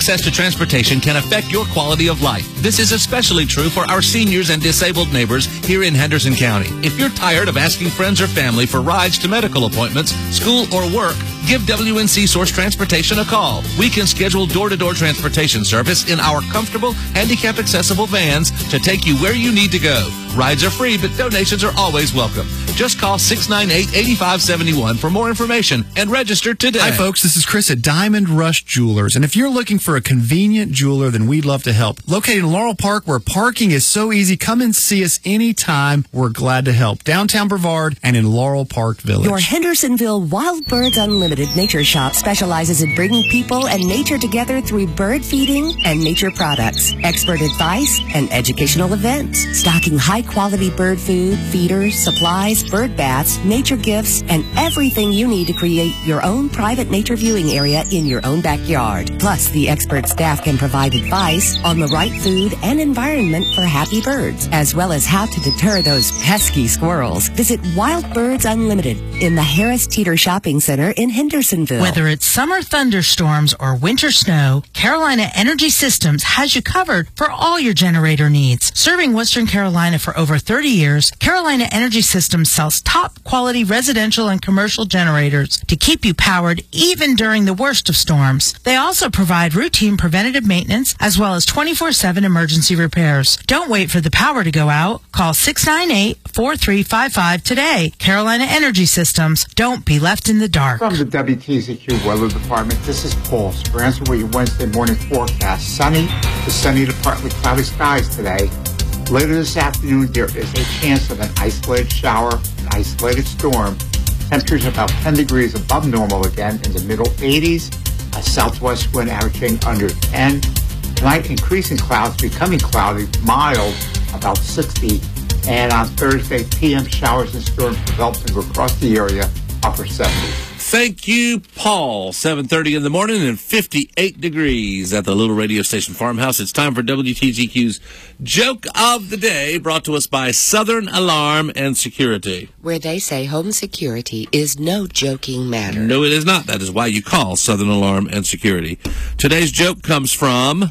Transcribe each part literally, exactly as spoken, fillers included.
access to transportation can affect your quality of life. This is especially true for our seniors and disabled neighbors here in Henderson County. If you're tired of asking friends or family for rides to medical appointments, school, or work, give W N C Source Transportation a call. We can schedule door-to-door transportation service in our comfortable, handicap-accessible vans to take you where you need to go. Rides are free, but donations are always welcome. Just call six nine eight, eight five seven one for more information and register today. Hi, folks. This is Chris at Diamond Rush Jewelers. And if you're looking for a convenient jeweler, then we'd love to help. Located in Laurel Park, where parking is so easy, come and see us anytime. We're glad to help. Downtown Brevard and in Laurel Park Village. Your Hendersonville Wild Birds Unlimited Nature Shop specializes in bringing people and nature together through bird feeding and nature products, expert advice, and educational events. Stocking high-quality bird food, feeders, supplies, bird baths, nature gifts, and everything you need to create your own private nature viewing area in your own backyard. Plus, the expert staff can provide advice on the right food and environment for happy birds, as well as how to deter those pesky squirrels. Visit Wild Birds Unlimited in the Harris Teeter Shopping Center in Hendersonville. Whether it's summer thunderstorms or winter snow, Carolina Energy Systems has you covered for all your generator needs. Serving Western Carolina for over thirty years, Carolina Energy Systems sells top quality residential and commercial generators to keep you powered even during the worst of storms. They also provide routine preventative maintenance as well as twenty-four seven emergency repairs. Don't wait for the power to go out. Call six nine eight, four three five five today. Carolina Energy Systems. Don't be left in the dark. From the W T Z Q Weather Department, this is Paul Speranza with your Wednesday morning forecast. Sunny to sunny to partly cloudy skies today. Later this afternoon, there is a chance of an isolated shower, an isolated storm. Temperatures about ten degrees above normal again in the middle eighties. A southwest wind averaging under ten. Tonight, increasing clouds, becoming cloudy, mild, about sixty. And on Thursday, P M showers and storms developing across the area, upper seventies. Thank you, Paul. seven thirty in the morning and fifty-eight degrees at the little radio station farmhouse. It's time for W T G Q's Joke of the Day, brought to us by Southern Alarm and Security. Where they say home security is no joking matter. No, it is not. That is why you call Southern Alarm and Security. Today's joke comes from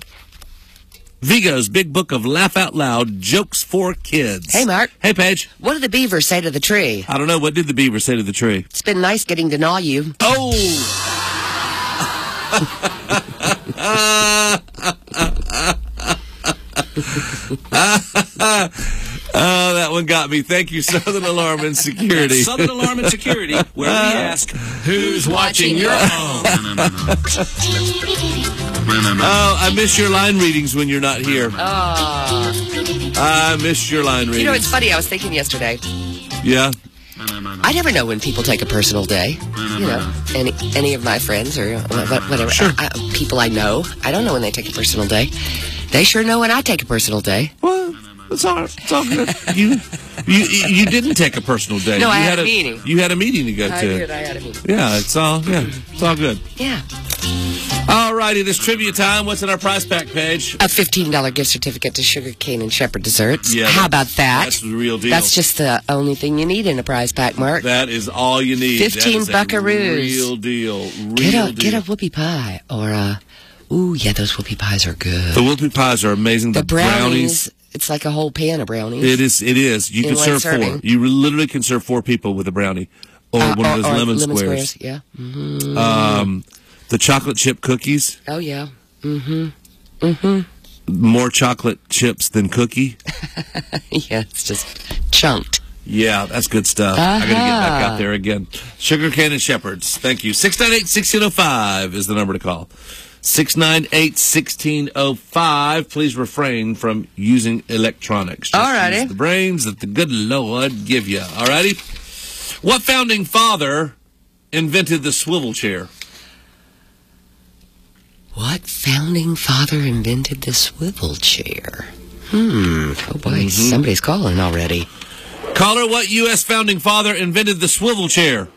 Vigo's Big Book of Laugh Out Loud Jokes for Kids. Hey, Mark. Hey, Paige. What did the beaver say to the tree? I don't know. What did the beaver say to the tree? It's been nice getting to know you. Oh! Oh, that one got me. Thank you, Southern Alarm and Security. Southern Alarm and Security, where we ask, who's watching your home? Oh, I miss your line readings when you're not here. Oh. I miss your line readings. You know, it's funny. I was thinking yesterday. Yeah? I never know when people take a personal day. You know, any any of my friends or whatever. Sure. I, I, people I know, I don't know when they take a personal day. They sure know when I take a personal day. Well, it's all, it's all good. You, you you didn't take a personal day. No, you I had had a meeting. You had a meeting to go I to. did. I had a meeting. Yeah, it's all yeah, it's all good. Yeah. All righty, this trivia time. What's in our prize pack, Paige? A fifteen dollar gift certificate to Sugar Cane and Shepherd Desserts. Yeah, How that- about that? That's the real deal. That's just the only thing you need in a prize pack, Mark. That is all you need. Fifteen that is buckaroos. A real deal. Real Get a deal. get a whoopie pie or a. Ooh, yeah, those whoopie pies are good. The whoopie pies are amazing. The The, brownies, it's like a whole pan of brownies. It is. It is. You In can one serve serving. four. You literally can serve four people with a brownie, or Uh, one of or- those or lemon, lemon squares. squares, yeah. Mm-hmm. Um, the chocolate chip cookies. Oh yeah. Mm-hmm. Mm-hmm. More chocolate chips than cookie. Yeah, it's just chunked. Yeah, that's good stuff. Uh-huh. I got to get back out there again. Sugar Cane and Shepherds. Thank you. six nine eight, one six zero five is the number to call. six nine eight, one six zero five. Please refrain from using electronics. Just Alrighty. use the brains that the good Lord give you. Alrighty? What founding father invented the swivel chair? What founding father invented the swivel chair? Hmm. Oh boy, Mm-hmm. somebody's calling already. Caller, what U S founding father invented the swivel chair?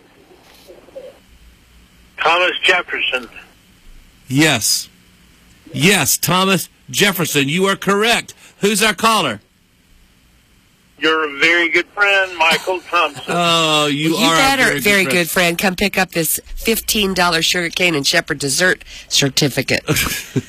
Thomas Jefferson. Yes. Yes, Thomas Jefferson. You are correct. Who's our caller? You're a very good friend, Michael Thompson. Oh, you Well, you are better, a very, very good, good friend, come pick up this fifteen dollar Sugar Cane and Shepherd Dessert certificate.